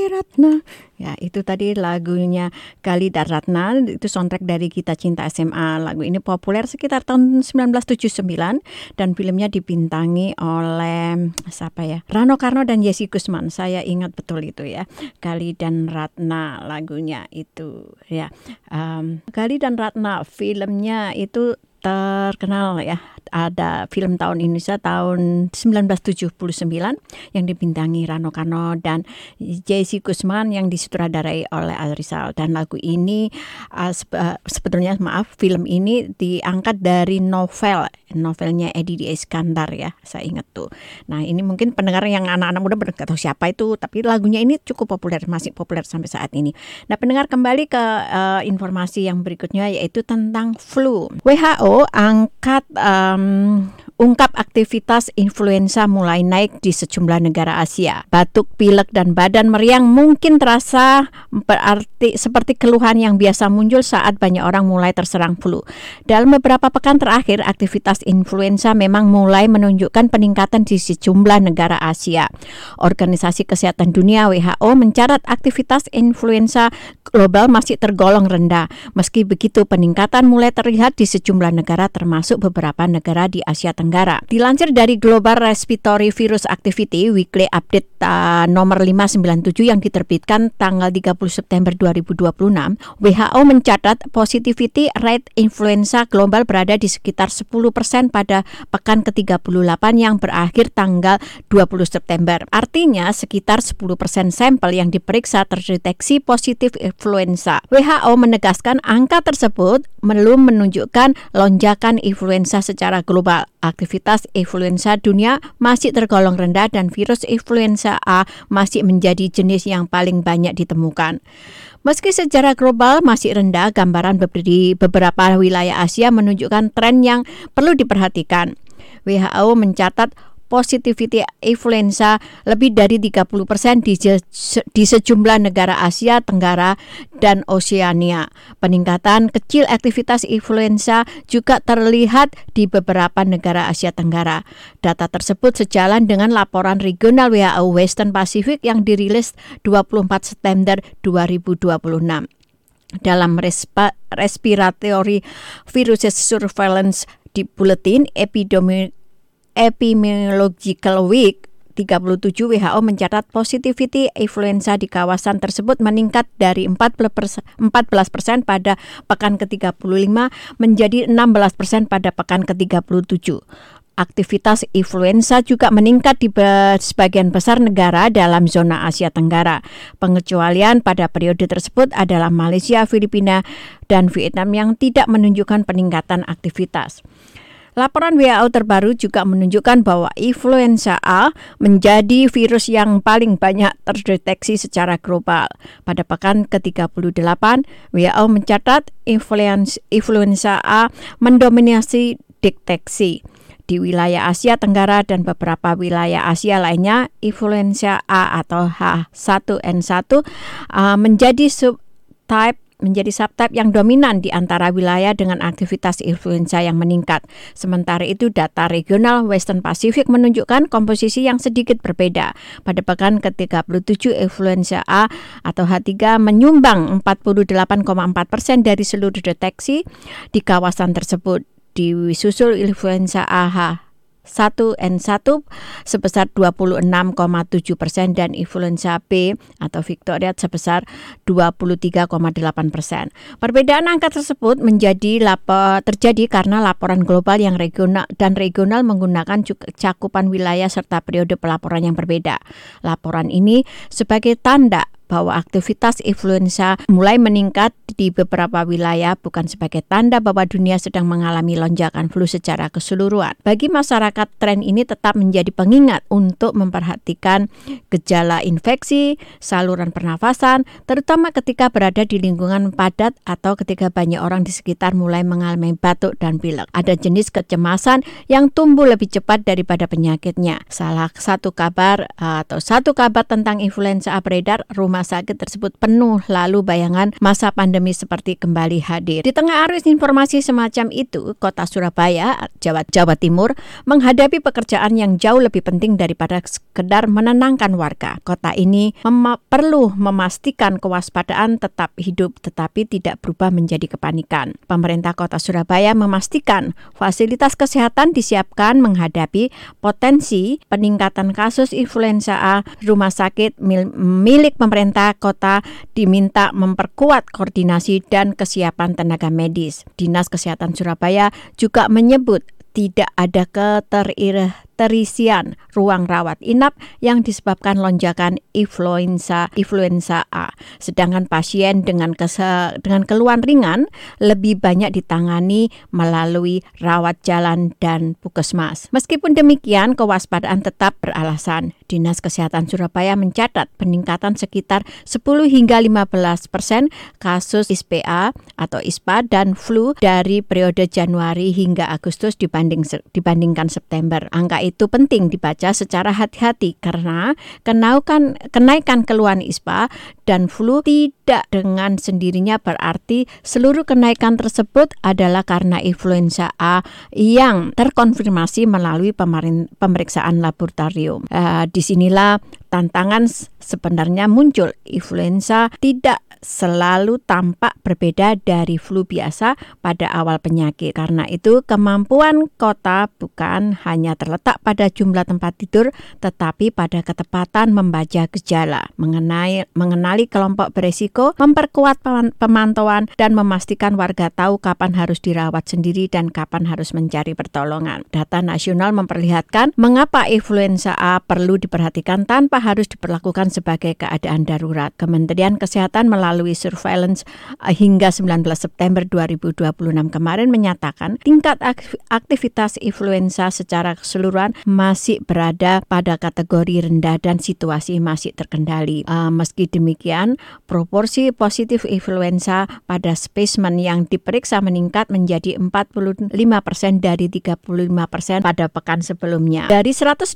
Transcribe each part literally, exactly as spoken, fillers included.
Ratna. Ya, itu tadi lagunya Gali dan Ratna, itu soundtrack dari Kita Cinta S M A. Lagu ini populer sekitar tahun sembilan belas tujuh puluh sembilan dan filmnya dibintangi oleh siapa ya? Rano Karno dan Yesi Gusman. Saya ingat betul itu ya. Gali dan Ratna lagunya itu ya. Um, Gali dan Ratna filmnya itu terkenal ya. Ada film tahun Indonesia tahun sembilan belas tujuh puluh sembilan yang dibintangi Rano Karno dan Yesi Gusman yang disutradarai oleh Azrizal. Dan lagu ini uh, sebe- sebetulnya maaf film ini diangkat dari novel novelnya Edi D. Iskandar ya, saya ingat tuh. Nah ini mungkin pendengar yang anak-anak muda nggak tahu siapa itu, tapi lagunya ini cukup populer, masih populer sampai saat ini. Nah pendengar, kembali ke uh, informasi yang berikutnya, yaitu tentang flu. W H O angkat um, ungkap aktivitas influenza mulai naik di sejumlah negara Asia. Batuk, pilek, dan badan meriang mungkin terasa berarti seperti keluhan yang biasa muncul saat banyak orang mulai terserang flu. Dalam beberapa pekan terakhir, aktivitas influenza memang mulai menunjukkan peningkatan di sejumlah negara Asia. Organisasi Kesehatan Dunia W H O mencatat aktivitas influenza global masih tergolong rendah. Meski begitu, peningkatan mulai terlihat di sejumlah negara termasuk beberapa negara di Asia Tenggara. Dilansir dari Global Respiratory Virus Activity Weekly Update uh, nomor lima sembilan tujuh yang diterbitkan tanggal tiga puluh September dua ribu dua puluh enam, W H O mencatat positivity rate influenza global berada di sekitar sepuluh persen pada pekan ke tiga puluh delapan yang berakhir tanggal dua puluh September. Artinya sekitar sepuluh persen sampel yang diperiksa terdeteksi positif influenza. W H O menegaskan angka tersebut belum menunjukkan lonjakan influenza secara global. Aktivitas influenza dunia masih tergolong rendah dan virus influenza A masih menjadi jenis yang paling banyak ditemukan. Meski secara global masih rendah, gambaran di beberapa wilayah Asia menunjukkan tren yang perlu diperhatikan. W H O mencatat positivity influenza lebih dari tiga puluh persen di, di sejumlah negara Asia Tenggara dan Oseania. Peningkatan kecil aktivitas influenza juga terlihat di beberapa negara Asia Tenggara. Data tersebut sejalan dengan laporan regional W H O Western Pacific yang dirilis dua puluh empat September dua ribu dua puluh enam. Dalam respa, Respiratory Viruses Surveillance di Bulletin Epidemi Epidemiological Week tiga puluh tujuh, W H O mencatat positivity influenza di kawasan tersebut meningkat dari empat belas persen pada pekan ke tiga puluh lima menjadi enam belas persen pada pekan ke tiga puluh tujuh. Aktivitas influenza juga meningkat di sebagian besar negara dalam zona Asia Tenggara. Pengecualian pada periode tersebut adalah Malaysia, Filipina, dan Vietnam yang tidak menunjukkan peningkatan aktivitas. Laporan W H O terbaru juga menunjukkan bahwa influenza A menjadi virus yang paling banyak terdeteksi secara global. Pada pekan ke tiga puluh delapan, W H O mencatat influenza A mendominasi deteksi. Di wilayah Asia Tenggara dan beberapa wilayah Asia lainnya, influenza A atau H satu N satu uh, menjadi subtype menjadi subtype yang dominan di antara wilayah dengan aktivitas influenza yang meningkat. Sementara itu, data regional Western Pacific menunjukkan komposisi yang sedikit berbeda. Pada pekan ke tiga puluh tujuh, influenza A atau H tiga menyumbang empat puluh delapan koma empat persen dari seluruh deteksi di kawasan tersebut. Disusul influenza A H satu N satu sebesar dua puluh enam koma tujuh persen dan influenza B atau Victoria sebesar dua puluh tiga koma delapan persen. Perbedaan angka tersebut menjadi lapor, terjadi karena laporan global yang regional dan regional menggunakan cakupan wilayah serta periode pelaporan yang berbeda. Laporan ini sebagai tanda bahwa aktivitas influenza mulai meningkat di beberapa wilayah bukan sebagai tanda bahwa dunia sedang mengalami lonjakan flu secara keseluruhan. Bagi masyarakat, tren ini tetap menjadi pengingat untuk memperhatikan gejala infeksi, saluran pernafasan, terutama ketika berada di lingkungan padat atau ketika banyak orang di sekitar mulai mengalami batuk dan pilek. Ada jenis kecemasan yang tumbuh lebih cepat daripada penyakitnya. Salah satu kabar atau satu kabar tentang influenza A beredar, rumah rumah sakit tersebut penuh, lalu bayangan masa pandemi seperti kembali hadir. Di tengah arus informasi semacam itu, Kota Surabaya, Jawa, Jawa Timur menghadapi pekerjaan yang jauh lebih penting daripada sekedar menenangkan warga. Kota ini mem- perlu memastikan kewaspadaan tetap hidup tetapi tidak berubah menjadi kepanikan. Pemerintah Kota Surabaya memastikan fasilitas kesehatan disiapkan menghadapi potensi peningkatan kasus influenza A. Rumah sakit mil- milik pemerintah kota diminta memperkuat koordinasi dan kesiapan tenaga medis. Dinas Kesehatan Surabaya juga menyebut tidak ada keterisian ruang rawat inap yang disebabkan lonjakan influenza influenza A. Sedangkan pasien dengan kese, dengan keluhan ringan lebih banyak ditangani melalui rawat jalan dan puskesmas. Meskipun demikian, kewaspadaan tetap beralasan. Dinas Kesehatan Surabaya mencatat peningkatan sekitar sepuluh hingga lima belas persen kasus I S P A atau I S P A dan flu dari periode Januari hingga Agustus dibanding dibandingkan September. Angka itu penting dibaca secara hati-hati karena kenaikan kenaikan keluhan I S P A dan flu tidak dengan sendirinya berarti seluruh kenaikan tersebut adalah karena influenza A yang terkonfirmasi melalui pemeriksaan laboratorium. Uh, disinilah tantangan sebenarnya muncul. Influenza tidak selalu tampak berbeda dari flu biasa pada awal penyakit. Karena itu kemampuan kota bukan hanya terletak pada jumlah tempat tidur, tetapi pada ketepatan membaca gejala, mengenai, mengenali kelompok berisiko, memperkuat pemantauan, dan memastikan warga tahu kapan harus dirawat sendiri dan kapan harus mencari pertolongan. Data nasional memperlihatkan mengapa influenza A perlu diperhatikan tanpa harus diperlakukan sebagai keadaan darurat. Kementerian Kesehatan melalui melalui surveillance hingga sembilan belas September dua ribu dua puluh enam kemarin menyatakan tingkat aktivitas influenza secara keseluruhan masih berada pada kategori rendah dan situasi masih terkendali. Uh, meski demikian, proporsi positif influenza pada spesimen yang diperiksa meningkat menjadi empat puluh lima persen dari tiga puluh lima persen pada pekan sebelumnya. Dari seratus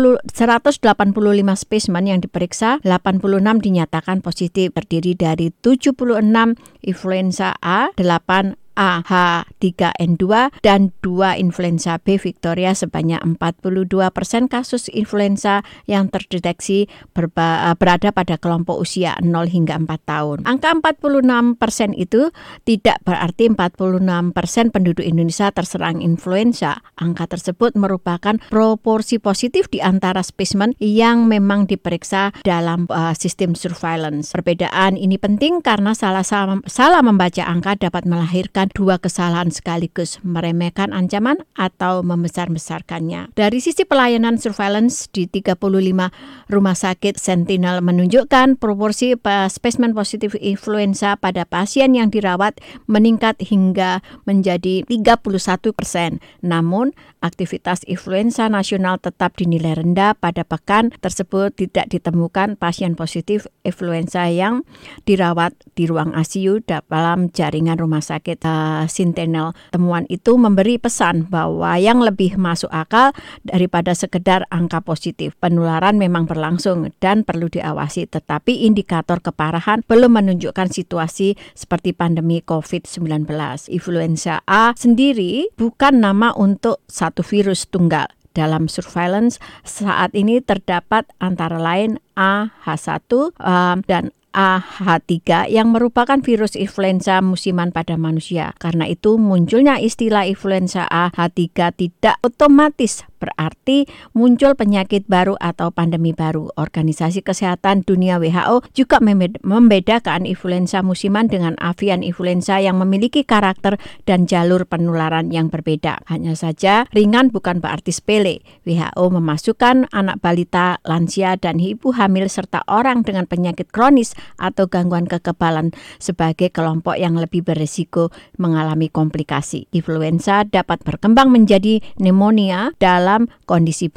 delapan puluh lima spesimen yang diperiksa, delapan puluh enam dinyatakan positif, terdiri dari tujuh puluh enam influenza A, delapan A H tiga N dua dan dua influenza B Victoria. Sebanyak empat puluh dua persen kasus influenza yang terdeteksi berba, berada pada kelompok usia nol hingga empat tahun. Angka empat puluh enam persen itu tidak berarti empat puluh enam persen penduduk Indonesia terserang influenza. Angka tersebut merupakan proporsi positif di antara spesimen yang memang diperiksa dalam uh, sistem surveillance. Perbedaan ini penting karena salah, salah membaca angka dapat melahirkan dua kesalahan sekaligus, meremehkan ancaman atau membesar-besarkannya. Dari sisi pelayanan surveillance di tiga puluh lima rumah sakit, Sentinel menunjukkan proporsi spesimen positif influenza pada pasien yang dirawat meningkat hingga menjadi tiga puluh satu persen. Namun, aktivitas influenza nasional tetap dinilai rendah. Pada pekan tersebut tidak ditemukan pasien positif influenza yang dirawat di ruang I C U dalam jaringan rumah sakit Sentinel. Temuan itu memberi pesan bahwa yang lebih masuk akal daripada sekedar angka positif. Penularan memang berlangsung dan perlu diawasi, tetapi indikator keparahan belum menunjukkan situasi seperti pandemi covid sembilan belas. Influenza A sendiri bukan nama untuk satu virus tunggal. Dalam surveillance saat ini terdapat antara lain A H satu um, dan A H tiga yang merupakan virus influenza musiman pada manusia. Karena itu munculnya istilah influenza A H tiga tidak otomatis berarti muncul penyakit baru atau pandemi baru. Organisasi Kesehatan Dunia W H O juga membedakan influenza musiman dengan avian influenza yang memiliki karakter dan jalur penularan yang berbeda. Hanya saja ringan bukan berarti sepele. W H O memasukkan anak balita, lansia, dan ibu hamil serta orang dengan penyakit kronis atau gangguan kekebalan sebagai kelompok yang lebih berisiko mengalami komplikasi. Influenza dapat berkembang menjadi pneumonia dalam kondisi berat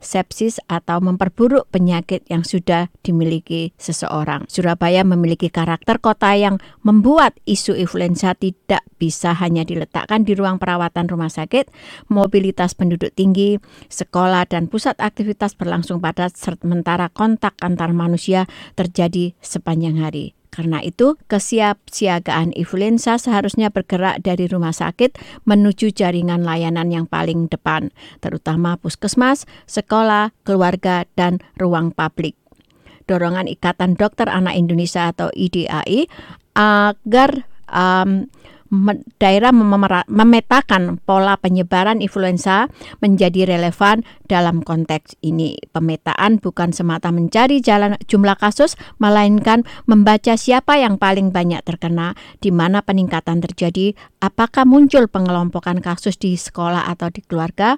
sepsis atau memperburuk penyakit yang sudah dimiliki seseorang. Surabaya memiliki karakter kota yang membuat isu influenza tidak bisa hanya diletakkan di ruang perawatan rumah sakit. Mobilitas penduduk tinggi, sekolah dan pusat aktivitas berlangsung padat sementara kontak antar manusia terjadi sepanjang hari. Karena itu, kesiapsiagaan influenza seharusnya bergerak dari rumah sakit menuju jaringan layanan yang paling depan, terutama puskesmas, sekolah, keluarga, dan ruang publik. Dorongan Ikatan Dokter Anak Indonesia atau I D A I agar um, daerah memetakan pola penyebaran influenza menjadi relevan dalam konteks ini. Pemetaan bukan semata mencari jalan jumlah kasus, melainkan membaca siapa yang paling banyak terkena, di mana peningkatan terjadi, apakah muncul pengelompokan kasus di sekolah atau di keluarga,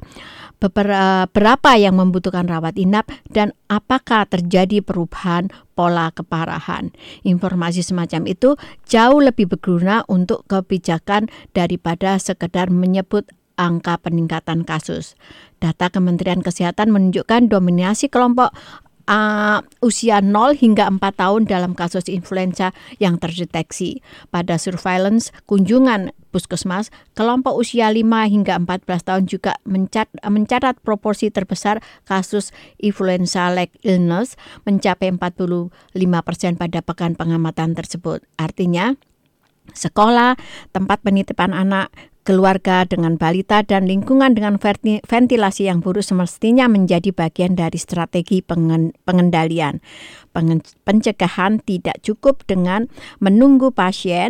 berapa yang membutuhkan rawat inap, dan apakah terjadi perubahan pola keparahan. Informasi semacam itu jauh lebih berguna untuk kebijakan daripada sekedar menyebut angka peningkatan kasus. Data Kementerian Kesehatan menunjukkan dominasi kelompok Uh, usia nol hingga empat tahun dalam kasus influenza yang terdeteksi. Pada surveillance kunjungan puskesmas, kelompok usia lima hingga empat belas tahun juga mencat, mencatat proporsi terbesar kasus influenza-like illness mencapai empat puluh lima persen pada pekan pengamatan tersebut. Artinya, sekolah, tempat penitipan anak, keluarga dengan balita, dan lingkungan dengan ventilasi yang buruk semestinya menjadi bagian dari strategi pengendalian. Pencegahan tidak cukup dengan menunggu pasien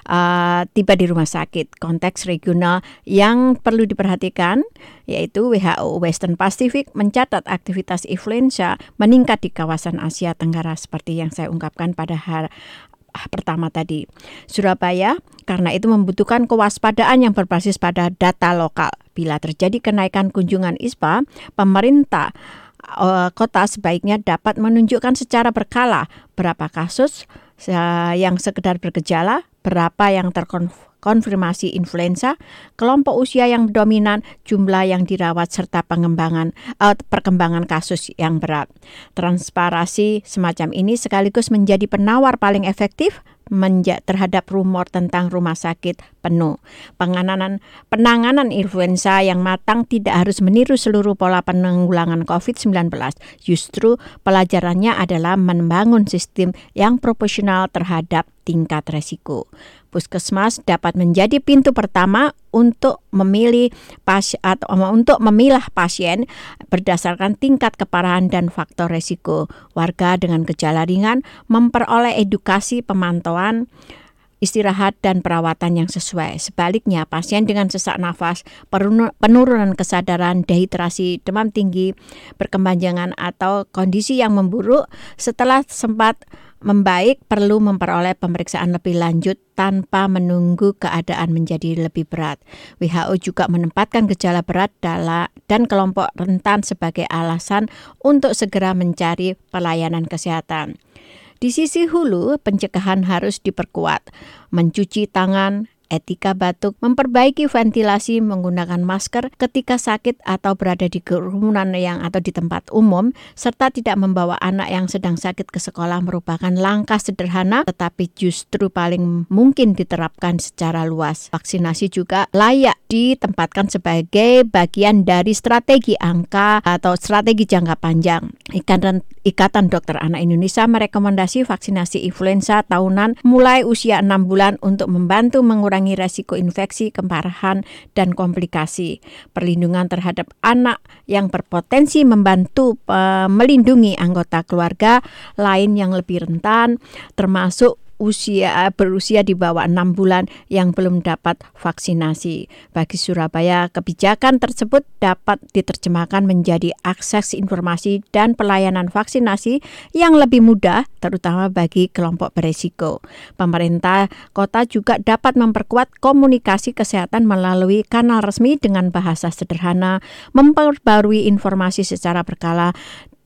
uh, tiba di rumah sakit. Konteks regional yang perlu diperhatikan yaitu W H O Western Pacific mencatat aktivitas influenza meningkat di kawasan Asia Tenggara seperti yang saya ungkapkan pada hari pertama tadi. Surabaya karena itu membutuhkan kewaspadaan yang berbasis pada data lokal. Bila terjadi kenaikan kunjungan I S P A, pemerintah uh, kota sebaiknya dapat menunjukkan secara berkala berapa kasus uh, yang sekedar bergejala, berapa yang terkonfirmasi influenza, kelompok usia yang dominan, jumlah yang dirawat, serta pengembangan uh, perkembangan kasus yang berat. Transparansi semacam ini sekaligus menjadi penawar paling efektif menja- terhadap rumor tentang rumah sakit penuh. Penanganan penanganan influenza yang matang tidak harus meniru seluruh pola penanggulangan covid sembilan belas. Justru pelajarannya adalah membangun sistem yang proporsional terhadap tingkat resiko. Puskesmas dapat menjadi pintu pertama untuk memilih pasien atau untuk memilah pasien berdasarkan tingkat keparahan dan faktor resiko. Warga dengan gejala ringan memperoleh edukasi, pemantauan, istirahat, dan perawatan yang sesuai. Sebaliknya, pasien dengan sesak nafas, penurunan kesadaran, dehidrasi, demam tinggi, berkepanjangan, atau kondisi yang memburuk setelah sempat membaik perlu memperoleh pemeriksaan lebih lanjut tanpa menunggu keadaan menjadi lebih berat. W H O juga menempatkan gejala berat dan kelompok rentan sebagai alasan untuk segera mencari pelayanan kesehatan. Di sisi hulu, pencegahan harus diperkuat, mencuci tangan, etika batuk, memperbaiki ventilasi, menggunakan masker ketika sakit atau berada di kerumunan yang atau di tempat umum, serta tidak membawa anak yang sedang sakit ke sekolah merupakan langkah sederhana tetapi justru paling mungkin diterapkan secara luas. Vaksinasi juga layak ditempatkan sebagai bagian dari strategi angka atau strategi jangka panjang. Ikatan, Ikatan Dokter Anak Indonesia merekomendasi vaksinasi influenza tahunan mulai usia enam bulan untuk membantu mengurangi resiko infeksi, keparahan, dan komplikasi. Perlindungan terhadap anak yang berpotensi membantu uh, melindungi anggota keluarga lain yang lebih rentan, termasuk usia berusia di bawah enam bulan yang belum dapat vaksinasi. Bagi Surabaya, kebijakan tersebut dapat diterjemahkan menjadi akses informasi dan pelayanan vaksinasi yang lebih mudah, terutama bagi kelompok berisiko. Pemerintah kota juga dapat memperkuat komunikasi kesehatan melalui kanal resmi dengan bahasa sederhana, memperbarui informasi secara berkala,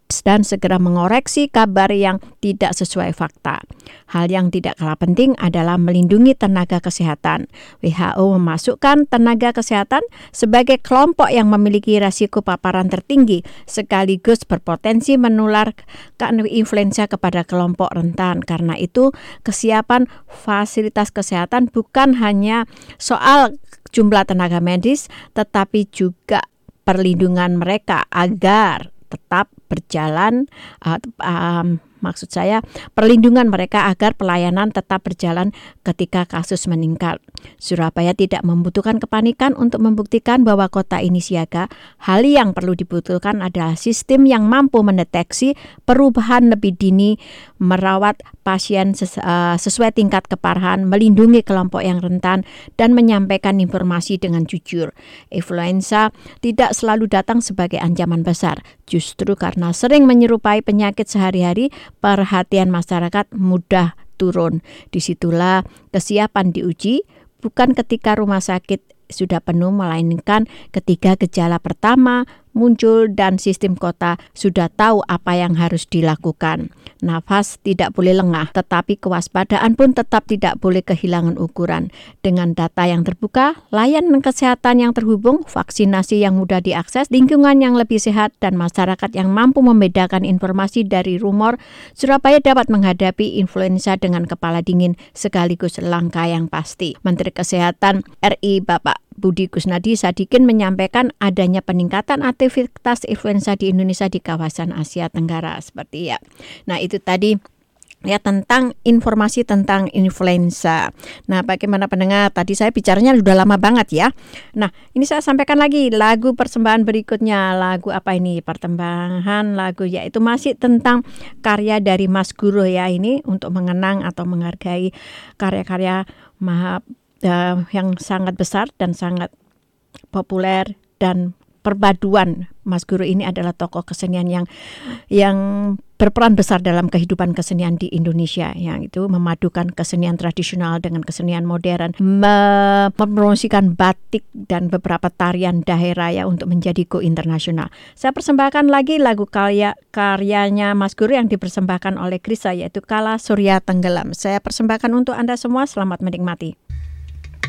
hoax dan segera mengoreksi kabar yang tidak sesuai fakta. Hal yang tidak kalah penting adalah melindungi tenaga kesehatan. W H O memasukkan tenaga kesehatan sebagai kelompok yang memiliki risiko paparan tertinggi sekaligus berpotensi menularkan influenza kepada kelompok rentan. Karena itu, kesiapan fasilitas kesehatan bukan hanya soal jumlah tenaga medis, tetapi juga perlindungan mereka agar tetap berjalan, uh, um, maksud saya perlindungan mereka agar pelayanan tetap berjalan ketika kasus meningkat. Surabaya tidak membutuhkan kepanikan untuk membuktikan bahwa kota ini siaga. Hal yang perlu dibutuhkan adalah sistem yang mampu mendeteksi perubahan lebih dini, merawat pasien ses- uh, sesuai tingkat keparahan, melindungi kelompok yang rentan, dan menyampaikan informasi dengan jujur. Influenza tidak selalu datang sebagai ancaman besar. Justru karena sering menyerupai penyakit sehari-hari, perhatian masyarakat mudah turun. Disitulah kesiapan diuji, bukan ketika rumah sakit sudah penuh, melainkan ketika gejala pertama muncul dan sistem kota sudah tahu apa yang harus dilakukan. Nafas tidak boleh lengah, tetapi kewaspadaan pun tetap tidak boleh kehilangan ukuran. Dengan data yang terbuka, layanan kesehatan yang terhubung, vaksinasi yang mudah diakses, lingkungan yang lebih sehat, dan masyarakat yang mampu membedakan informasi dari rumor, Surabaya dapat menghadapi influenza dengan kepala dingin sekaligus langkah yang pasti. Menteri Kesehatan R I Bapak Budi Kusnadi Sadikin menyampaikan adanya peningkatan aktivitas influenza di Indonesia di kawasan Asia Tenggara seperti ya. Nah, itu tadi ya tentang informasi tentang influenza. Nah, bagaimana pendengar? Tadi saya bicaranya sudah lama banget ya. Nah, ini saya sampaikan lagi lagu persembahan berikutnya. Lagu apa ini? Persembahan lagu yaitu masih tentang karya dari Mas Guru ya, ini untuk mengenang atau menghargai karya-karya maha uh, yang sangat besar dan sangat populer, dan perpaduan Mas Guru ini adalah tokoh kesenian yang yang berperan besar dalam kehidupan kesenian di Indonesia, yang itu memadukan kesenian tradisional dengan kesenian modern, mempromosikan batik dan beberapa tarian daerah ya untuk menjadi go internasional. Saya persembahkan lagi lagu karya karyanya Mas Guru yang dipersembahkan oleh Krisa, yaitu Kala Surya Tenggelam. Saya persembahkan untuk Anda semua, selamat menikmati.